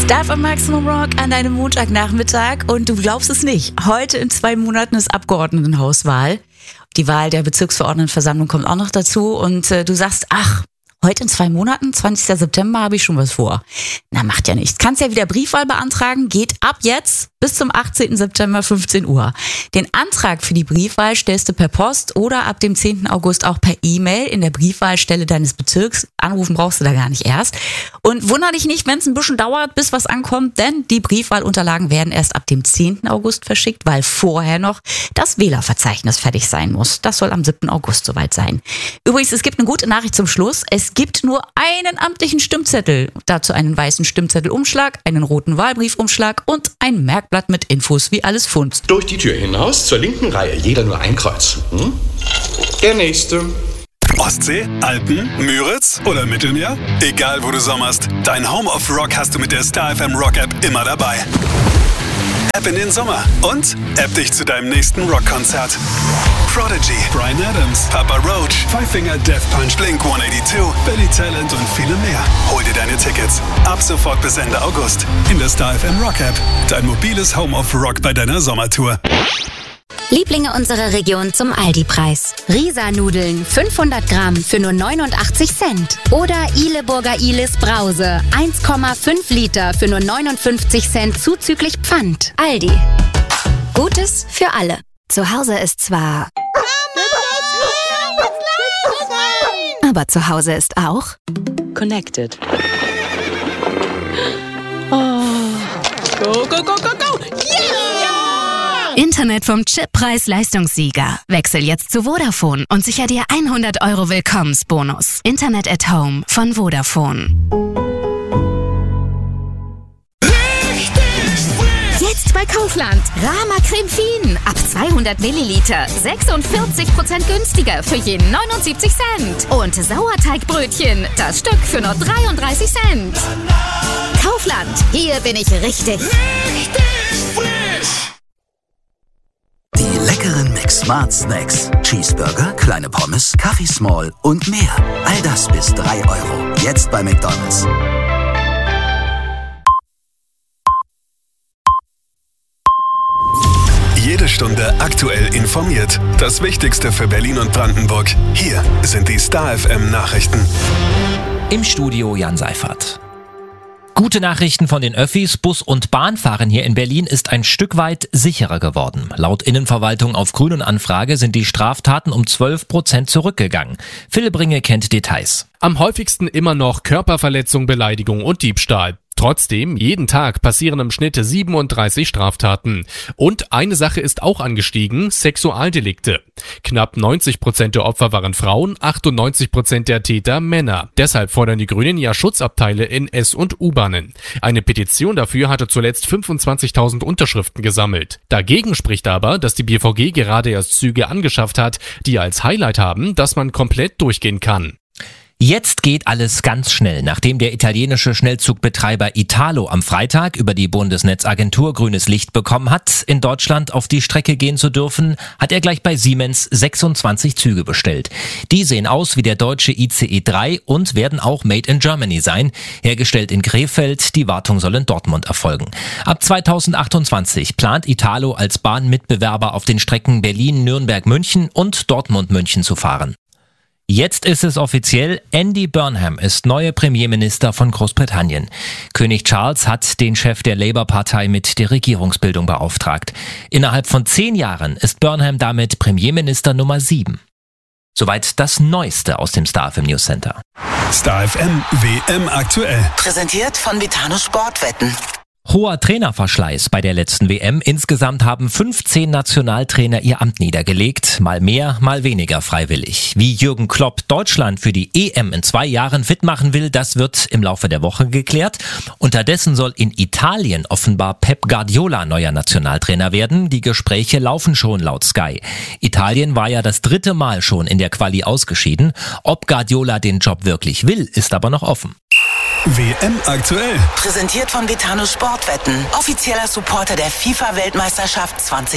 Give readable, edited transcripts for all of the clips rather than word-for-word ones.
Star FM Maximum Rock an deinem Montagnachmittag und du glaubst es nicht, heute in 2 Monaten ist Abgeordnetenhauswahl. Die Wahl der Bezirksverordnetenversammlung kommt auch noch dazu und du sagst, ach, heute in 2 Monaten, 20. September, habe ich schon was vor. Na, macht ja nichts. Kannst ja wieder Briefwahl beantragen, geht ab jetzt bis zum 18. September 15 Uhr. Den Antrag für die Briefwahl stellst du per Post oder ab dem 10. August auch per E-Mail in der Briefwahlstelle deines Bezirks. Anrufen brauchst du da gar nicht erst. Und wunder dich nicht, wenn es ein bisschen dauert, bis was ankommt, denn die Briefwahlunterlagen werden erst ab dem 10. August verschickt, weil vorher noch das Wählerverzeichnis fertig sein muss. Das soll am 7. August soweit sein. Übrigens, es gibt eine gute Nachricht zum Schluss. Es gibt nur einen amtlichen Stimmzettel. Dazu einen weißen Stimmzettelumschlag, einen roten Wahlbriefumschlag und ein Merkblatt mit Infos, wie alles funzt. Durch die Tür hinaus, zur linken Reihe, jeder nur ein Kreuz. Der nächste. Ostsee, Alpen, Müritz oder Mittelmeer? Egal wo du sommerst, dein Home of Rock hast du mit der Star FM Rock App immer dabei. App in den Sommer und App dich zu deinem nächsten Rockkonzert. Prodigy, Bryan Adams, Papa Roach, Five Finger Death Punch, Blink-182, Billy Talent und viele mehr. Hol dir deine Tickets ab sofort bis Ende August in der Star FM Rock App. Dein mobiles Home of Rock bei deiner Sommertour. Lieblinge unserer Region zum Aldi-Preis. Risa-Nudeln 500 Gramm für nur 89 Cent. Oder Ihleburger Ihlis Brause 1,5 Liter für nur 59 Cent zuzüglich Pfand. Aldi. Gutes für alle. Zu Hause ist zwar... aber zu Hause ist auch... Connected. Go, go, go, go, go! Yeah! Internet vom Chip-Preis-Leistungssieger. Wechsel jetzt zu Vodafone und sicher dir 100 € Willkommensbonus. Internet at Home von Vodafone. Jetzt bei Kaufland. Rama Creme Fien. Ab 200 Milliliter. 46% günstiger für je 79 Cent. Und Sauerteigbrötchen. Das Stück für nur 33 Cent. Kaufland. Hier bin ich richtig. Die leckeren Mix-Smart Snacks. Cheeseburger, kleine Pommes, Kaffee Small und mehr. All das bis 3 €. Jetzt bei McDonald's. Jede Stunde aktuell informiert. Das Wichtigste für Berlin und Brandenburg. Hier sind die Star FM Nachrichten. Im Studio Jan Seifert. Gute Nachrichten von den Öffis. Bus- und Bahnfahren hier in Berlin ist ein Stück weit sicherer geworden. Laut Innenverwaltung auf Grünen Anfrage sind die Straftaten um 12% zurückgegangen. Philipp Bringe kennt Details. Am häufigsten immer noch Körperverletzung, Beleidigung und Diebstahl. Trotzdem, jeden Tag passieren im Schnitt 37 Straftaten. Und eine Sache ist auch angestiegen, Sexualdelikte. Knapp 90% der Opfer waren Frauen, 98% der Täter Männer. Deshalb fordern die Grünen ja Schutzabteile in S- und U-Bahnen. Eine Petition dafür hatte zuletzt 25.000 Unterschriften gesammelt. Dagegen spricht aber, dass die BVG gerade erst Züge angeschafft hat, die als Highlight haben, dass man komplett durchgehen kann. Jetzt geht alles ganz schnell. Nachdem der italienische Schnellzugbetreiber Italo am Freitag über die Bundesnetzagentur grünes Licht bekommen hat, in Deutschland auf die Strecke gehen zu dürfen, hat er gleich bei Siemens 26 Züge bestellt. Die sehen aus wie der deutsche ICE 3 und werden auch made in Germany sein. Hergestellt in Krefeld, die Wartung soll in Dortmund erfolgen. Ab 2028 plant Italo als Bahnmitbewerber auf den Strecken Berlin, Nürnberg, München und Dortmund, München zu fahren. Jetzt ist es offiziell, Andy Burnham ist neuer Premierminister von Großbritannien. König Charles hat den Chef der Labour-Partei mit der Regierungsbildung beauftragt. Innerhalb von 10 Jahren ist Burnham damit Premierminister Nummer 7. Soweit das Neueste aus dem Star FM News Center. Star FM WM aktuell. Präsentiert von Vitano Sportwetten. Hoher Trainerverschleiß bei der letzten WM. Insgesamt haben 15 Nationaltrainer ihr Amt niedergelegt. Mal mehr, mal weniger freiwillig. Wie Jürgen Klopp Deutschland für die EM in 2 Jahren fit machen will, das wird im Laufe der Woche geklärt. Unterdessen soll in Italien offenbar Pep Guardiola neuer Nationaltrainer werden. Die Gespräche laufen schon laut Sky. Italien war ja das 3. Mal schon in der Quali ausgeschieden. Ob Guardiola den Job wirklich will, ist aber noch offen. WM aktuell. Präsentiert von Vitano Sportwetten. Offizieller Supporter der FIFA-Weltmeisterschaft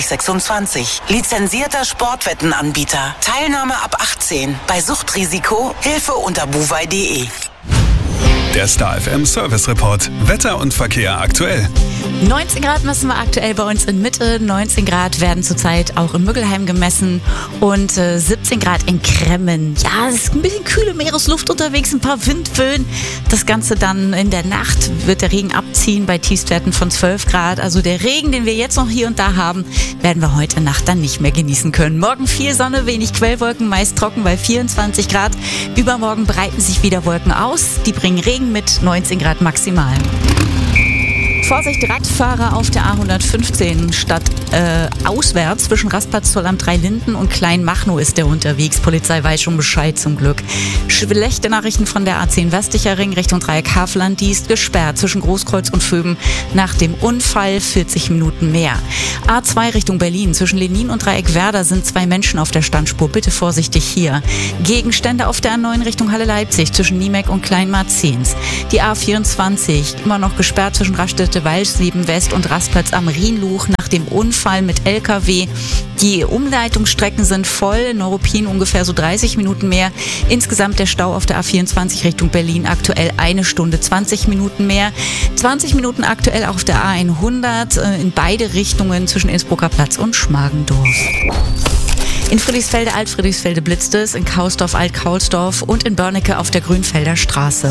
2026. Lizenzierter Sportwettenanbieter. Teilnahme ab 18. Bei Suchtrisiko Hilfe unter buwei.de. Der Star FM Service Report. Wetter und Verkehr aktuell. 19 Grad messen wir aktuell bei uns in Mitte. 19 Grad werden zurzeit auch in Müggelheim gemessen und 17 Grad in Kremmen. Ja, es ist ein bisschen kühle Meeresluft unterwegs, ein paar Windböen. Das Ganze dann in der Nacht wird der Regen abziehen bei Tiefstwerten von 12 Grad. Also der Regen, den wir jetzt noch hier und da haben, werden wir heute Nacht dann nicht mehr genießen können. Morgen viel Sonne, wenig Quellwolken, meist trocken bei 24 Grad. Übermorgen breiten sich wieder Wolken aus. Die bringen Regen mit 19 Grad maximal. Vorsicht, Radfahrer auf der A115 auswärts zwischen Rastplatz Zollamt 3 Linden und Kleinmachnow ist der unterwegs. Polizei weiß schon Bescheid zum Glück. Schlechte Nachrichten von der A10 westlicher Ring Richtung Dreieck Havelland. Die ist gesperrt zwischen Großkreuz und Vöben nach dem Unfall 40 Minuten mehr. A2 Richtung Berlin zwischen Lenin und Dreieck Werder sind 2 Menschen auf der Standspur. Bitte vorsichtig hier. Gegenstände auf der A9 Richtung Halle Leipzig zwischen Niemek und Kleinmarzens. Die A24 immer noch gesperrt zwischen Raststätte Walsleben West und Rastplatz am Rienluch nach dem Unfall mit LKW. Die Umleitungsstrecken sind voll, in Neuruppin ungefähr so 30 Minuten mehr. Insgesamt der Stau auf der A24 Richtung Berlin aktuell 1 Stunde 20 Minuten mehr. 20 Minuten aktuell auf der A100 in beide Richtungen zwischen Innsbrucker Platz und Schmargendorf. In Friedrichsfelde, Alt-Friedrichsfelde blitzt es, in Kausdorf, Alt-Kaulsdorf und in Börnecke auf der Grünfelder Straße.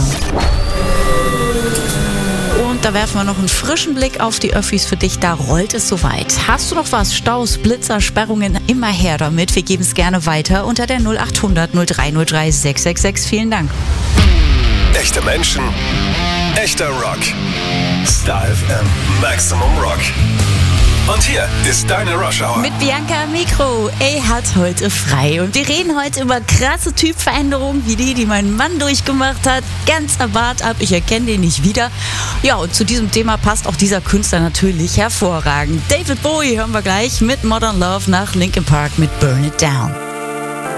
Da werfen wir noch einen frischen Blick auf die Öffis für dich. Da rollt es soweit. Hast du noch was? Staus, Blitzer, Sperrungen? Immer her damit. Wir geben es gerne weiter unter der 0800 0303 666. Vielen Dank. Echte Menschen, echter Rock. Star FM Maximum Rock. Und hier ist deine Rush Hour. Mit Bianca am Mikro. Hat heute frei. Und wir reden heute über krasse Typveränderungen, wie die mein Mann durchgemacht hat. Ganz Bart ab. Ich erkenne den nicht wieder. Ja, und zu diesem Thema passt auch dieser Künstler natürlich hervorragend. David Bowie hören wir gleich mit Modern Love nach Linkin Park mit Burn It Down.